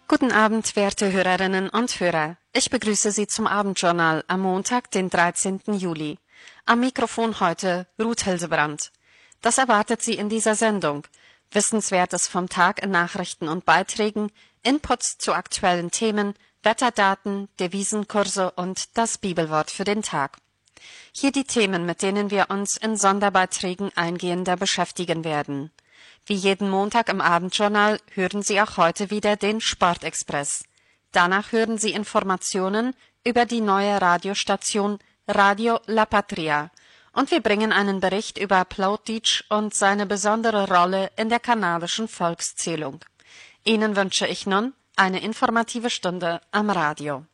Guten Abend, werte Hörerinnen und Hörer. Ich begrüße Sie zum Abendjournal am Montag, den 13. Juli. Am Mikrofon heute Ruth Hildebrand. Das erwartet Sie in dieser Sendung. Wissenswertes vom Tag in Nachrichten und Beiträgen, Inputs zu aktuellen Themen, Wetterdaten, Devisenkurse und das Bibelwort für den Tag. Hier die Themen, mit denen wir uns in Sonderbeiträgen eingehender beschäftigen werden. Wie jeden Montag im Abendjournal hören Sie auch heute wieder den Sportexpress. Danach hören Sie Informationen über die neue Radiostation Radio La Patria. Und wir bringen einen Bericht über Plautitsch und seine besondere Rolle in der kanadischen Volkszählung. Ihnen wünsche ich nun eine informative Stunde am Radio.